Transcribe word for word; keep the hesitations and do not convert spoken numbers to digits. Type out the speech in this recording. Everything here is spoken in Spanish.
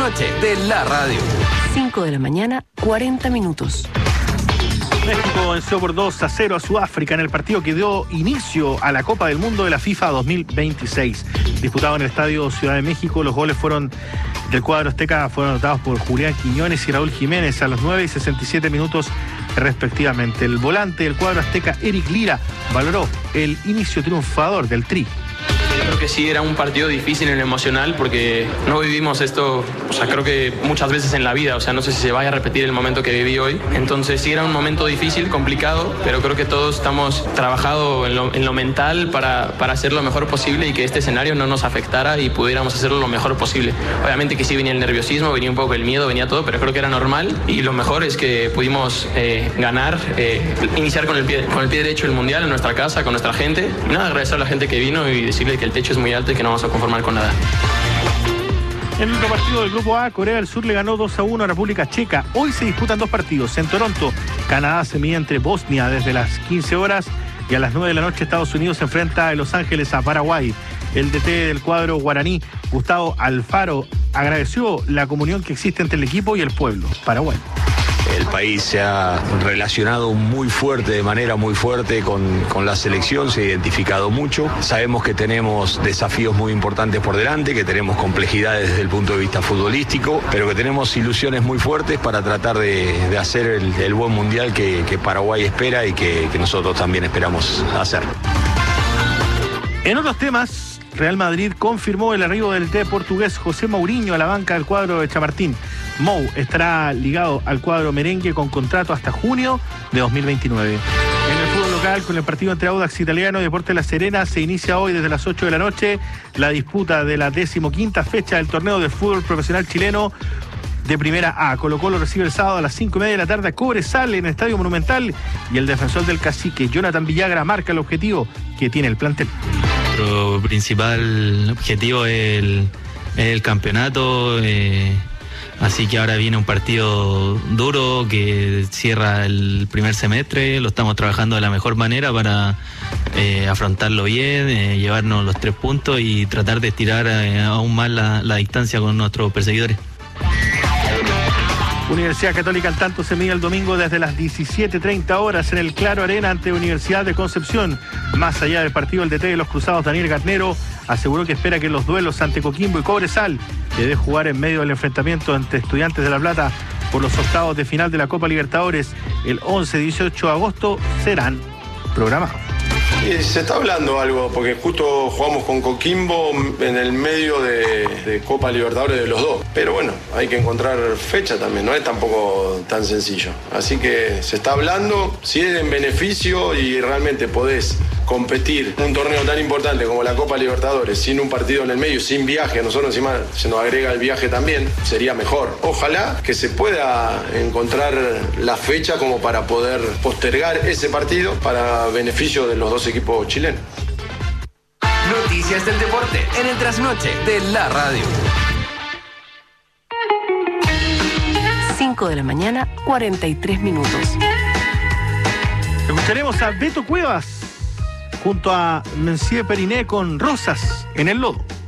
trasnoche de la radio. cinco de la mañana, cuarenta minutos. México venció por dos a cero a Sudáfrica en el partido que dio inicio a la Copa del Mundo de la FIFA dos mil veintiséis. Disputado en el Estadio Ciudad de México, los goles fueron del cuadro azteca fueron anotados por Julián Quiñones y Raúl Jiménez a los nueve y sesenta y siete minutos respectivamente. El volante del cuadro azteca, Eric Lira, valoró el inicio triunfador del Tri. Yo creo que sí era un partido difícil en lo emocional porque no vivimos esto, o sea, creo que muchas veces en la vida, o sea, no sé si se vaya a repetir el momento que viví hoy. Entonces sí era un momento difícil, complicado, pero creo que todos estamos trabajando en lo, en lo mental para, para hacer lo mejor posible y que este escenario no nos afectara y pudiéramos hacerlo lo mejor posible. Obviamente que sí venía el nerviosismo, venía un poco el miedo, venía todo, pero creo que era normal y lo mejor es que pudimos eh, ganar, eh, iniciar con el, pie, con el pie derecho el Mundial en nuestra casa, con nuestra gente. Y nada, agradecer a la gente que vino y decirle que el techo es muy alto y que no vamos a conformar con nada. En otro partido del Grupo A, Corea del Sur le ganó dos a uno a República Checa. Hoy se disputan dos partidos. En Toronto, Canadá se mide entre Bosnia desde las quince horas y a las nueve de la noche Estados Unidos se enfrenta en Los Ángeles a Paraguay. El D T del cuadro guaraní, Gustavo Alfaro, agradeció la comunión que existe entre el equipo y el pueblo paraguayo. El país se ha relacionado muy fuerte, de manera muy fuerte con, con la selección, se ha identificado mucho. Sabemos que tenemos desafíos muy importantes por delante, que tenemos complejidades desde el punto de vista futbolístico, pero que tenemos ilusiones muy fuertes para tratar de, de hacer el, el buen mundial que, que Paraguay espera y que, que nosotros también esperamos hacer. En otros temas, Real Madrid confirmó el arribo del T portugués José Mourinho a la banca del cuadro de Chamartín. Mou estará ligado al cuadro merengue con contrato hasta junio de dos mil veintinueve. En el fútbol local, con el partido entre Audax Italiano y Deportes La Serena, se inicia hoy desde las ocho de la noche la disputa de la decimoquinta fecha del torneo de fútbol profesional chileno de Primera A. Colo-Colo recibe el sábado a las cinco y media de la tarde a Cobresal en el Estadio Monumental y el defensor del Cacique, Jonathan Villagra, marca el objetivo que tiene el plantel. Nuestro principal objetivo es el, es el campeonato, eh, así que ahora viene un partido duro que cierra el primer semestre. Lo estamos trabajando de la mejor manera para eh, afrontarlo bien, eh, llevarnos los tres puntos y tratar de estirar eh, aún más la, la distancia con nuestros perseguidores. Universidad Católica al tanto se mide el domingo desde las diecisiete treinta horas en el Claro Arena ante Universidad de Concepción. Más allá del partido, el D T de los Cruzados, Daniel Garnero, aseguró que espera que los duelos ante Coquimbo y Cobresal, que debe jugar en medio del enfrentamiento entre Estudiantes de La Plata por los octavos de final de la Copa Libertadores el once y dieciocho de agosto, serán programados. Y se está hablando algo, porque justo jugamos con Coquimbo en el medio de, de Copa Libertadores de los dos. Pero bueno, hay que encontrar fecha también, no es tampoco tan sencillo. Así que se está hablando, si es en beneficio y realmente podés competir en un torneo tan importante como la Copa Libertadores sin un partido en el medio, sin viaje, a nosotros encima se nos agrega el viaje también, sería mejor. Ojalá que se pueda encontrar la fecha como para poder postergar ese partido para beneficio de los dos equipos chilenos. Noticias del deporte en el trasnoche de la radio. cinco de la mañana, cuarenta y tres minutos. Escucharemos a Beto Cuevas junto a Monsieur Periné con Rosas en el Lodo.